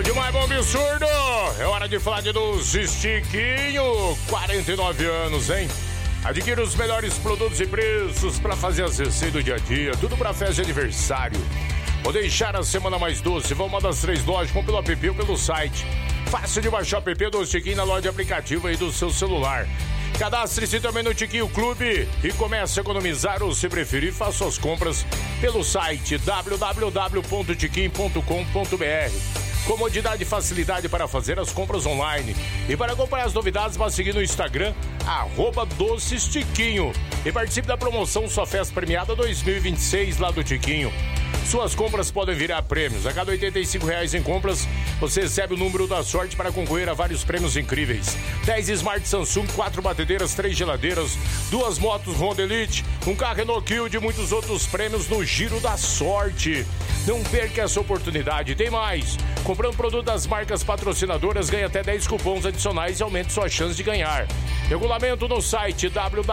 Bom demais, bom absurdo. É hora de falar de Doce Tiquinho. 49 anos, hein? Adquira os melhores produtos e preços para fazer as receitas do dia a dia. Tudo para festa de aniversário. Vou deixar a semana mais doce. Vão uma das 3 lojas, com pelo app ou pelo site. Fácil de baixar o app Doce Tiquinho na loja de aplicativo aí do seu celular. Cadastre-se também no Tiquinho Clube e comece a economizar, ou se preferir, faça suas compras pelo site www.tiquinho.com.br. Comodidade e facilidade para fazer as compras online. E para acompanhar as novidades, vá seguir no Instagram, @docestiquinho. E participe da promoção Sua Festa Premiada 2026 lá do Tiquinho. Suas compras podem virar prêmios. A cada R$85 em compras, você recebe o número da sorte para concorrer a vários prêmios incríveis. 10 Smart Samsung, 4 batedeiras, 3 geladeiras, 2 motos Honda Elite, um carro Renault Kwid e muitos outros prêmios no Giro da Sorte. Não perca essa oportunidade. Tem mais. Comprando produto das marcas patrocinadoras, ganha até 10 cupons adicionais e aumente sua chance de ganhar. Regulamento no site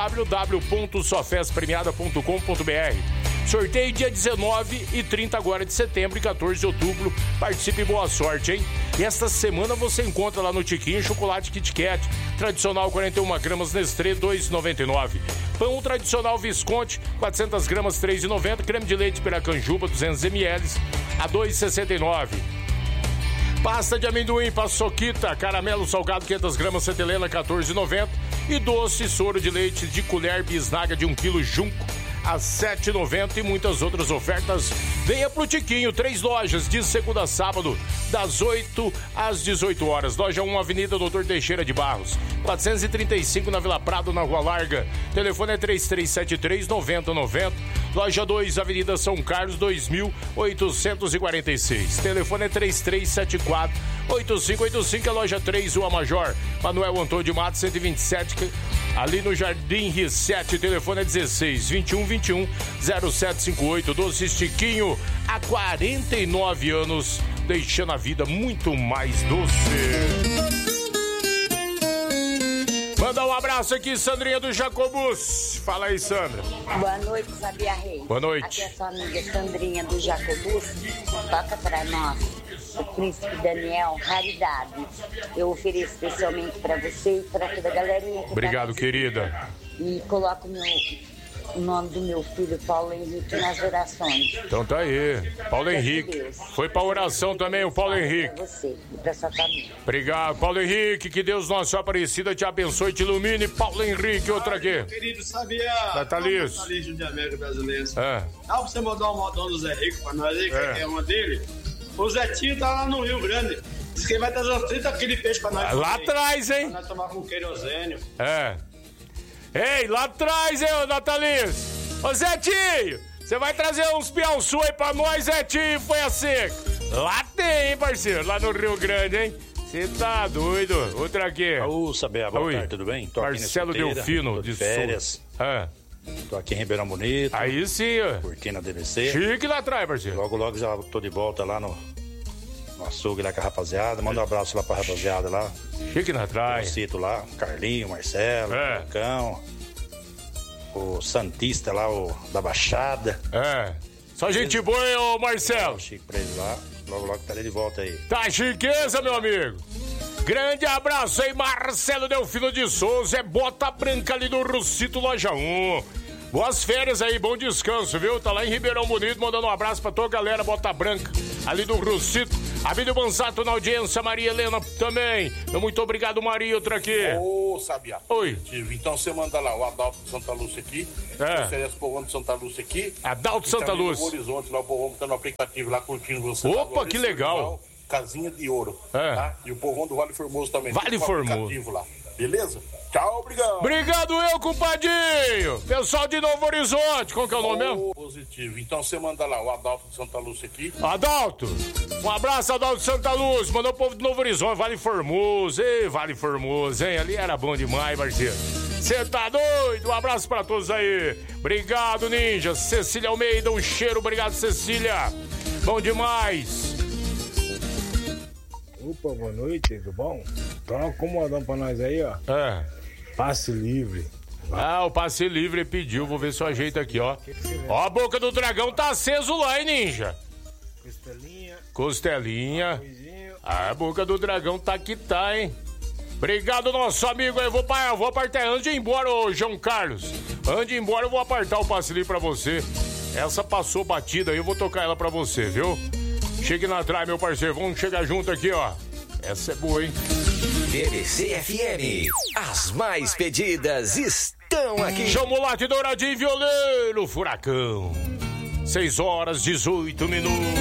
www.sofestpremiada.com.br. Sorteio dia 19 e 30 agora de setembro e 14 de outubro. Participe e boa sorte, hein? E esta semana você encontra lá no Tiquinho chocolate Kit Kat, tradicional 41 gramas Nestlé, R$2,99. Pão tradicional Visconti, 400 gramas, R$3,90. Creme de leite Piracanjuba, 200 ml, a R$2,69. Pasta de amendoim Paçoquita, caramelo salgado 500 gramas, Santa Helena, R$14,90. E doce soro de leite de colher bisnaga de 1 kg Junco, a R$7,90 e muitas outras ofertas. Venha pro Tiquinho, 3 lojas, de segunda a sábado, das 8 às 18 horas. Loja 1, Avenida Doutor Teixeira de Barros, 435 na Vila Prado, na Rua Larga. Telefone é 3373-9090. Loja 2, Avenida São Carlos, 2846. Telefone é 3374-8585. A loja 3, Rua Major, Manuel Antônio de Matos, 127, ali no Jardim Rissete. Telefone é 16-2121-0758. Doce Tiquinho, há 49 anos, deixando a vida muito mais doce. Manda um abraço aqui, Sandrinha do Jacobus. Fala aí, Sandra. Boa noite, Sabia Rei. Boa noite. Aqui é sua amiga Sandrinha do Jacobus. Toca pra nós o Príncipe Daniel, Raridade. Eu ofereço especialmente pra você e pra toda a galerinha que obrigado, tá querida. E coloco o nome do meu filho, Paulo Henrique, nas orações. Então tá aí, Paulo Henrique. Foi pra oração também o Paulo Henrique. Pra você e pra sua família. Obrigado, Paulo Henrique. Que Deus Nossa Senhora Aparecida te abençoe e te ilumine. Paulo Henrique, outra aqui. Querido, sabia? Natalício. Natalício de América Brasileira. É. Dá pra você mandar um modão do Zé Rico pra nós aí, que é uma dele? O Zetinho tá lá no Rio Grande. Diz que ele vai trazer uns 30 quilos de peixe pra nós. Lá atrás, hein? Pra nós tomar com querosênio. É. Ei, lá atrás, hein, Natalício? Ô, Zetinho, você vai trazer uns piauçu aí pra nós, Zetinho, foi a seca. Lá tem, hein, parceiro? Lá no Rio Grande, hein? Você tá doido. Outra aqui. Ô, Sabé, boa tarde, tudo bem? Tô Marcelo aqui Delfino, de férias. Tô aqui em Ribeirão Bonito. Aí sim, ó. Curtindo a DVC. Chique lá atrás, parceiro. Logo já tô de volta lá no açougue lá com a rapaziada. Manda um abraço lá pra rapaziada lá. Chique lá atrás. Cito lá, Carlinho, Marcelo, Cão, o Santista lá, o da Baixada. Só gente boa, hein, ô Marcelo? Chique pra ele lá. Logo estarei de volta aí. Tá chiqueza, meu amigo. Grande abraço aí, Marcelo Delfino de Souza. É Bota Branca ali do Rucito, loja 1. Boas férias aí, bom descanso, viu? Tá lá em Ribeirão Bonito, mandando um abraço pra toda a galera Bota Branca, ali do Rucito. Abílio Banzato na audiência, Maria Helena também. Muito obrigado, Maria, outra aqui. Ô, Sabiá. Oi. Então você manda lá o Adalto de Santa Lúcia aqui. Oferece o povão de Santa Lúcia aqui. Adalto de Santa Lúcia. No Horizonte, lá o povão que tá no aplicativo lá curtindo você. Opa, que legal. Casinha de Ouro. Tá? E o povão do Vale Formoso também. Vale Formoso. Lá. Beleza? Tchau, obrigado. Obrigado eu, compadinho. Pessoal de Novo Horizonte, qual que é o nome mesmo? Positivo. Então você manda lá o Adalto de Santa Lúcia aqui. Adalto. Um abraço, Adalto de Santa Lúcia. Mandou o povo de Novo Horizonte, Vale Formoso. Ei, Vale Formoso, hein? Ali era bom demais, parceiro. Você tá doido? Um abraço pra todos aí. Obrigado, Ninja. Cecília Almeida, um cheiro. Obrigado, Cecília. Bom demais. Opa, boa noite, tudo bom? Tá acomodando pra nós aí, ó. Passe livre. O passe livre pediu, vou ver se eu ajeito aqui, ó. Ó, a boca do dragão tá aceso lá, hein, Ninja? Costelinha. Costelinha. A boca do dragão tá que tá, hein? Obrigado, nosso amigo. Eu vou apartar. Antes de ir embora, ô João Carlos. Antes de ir embora, eu vou apartar o passe livre pra você. Essa passou batida aí, eu vou tocar ela pra você, viu? Chegue na trás, meu parceiro. Vamos chegar junto aqui, ó. Essa é boa, hein? BBC FM. As mais pedidas estão aqui. Chocolate douradinho, violeiro, furacão. 6 horas, 18 minutos.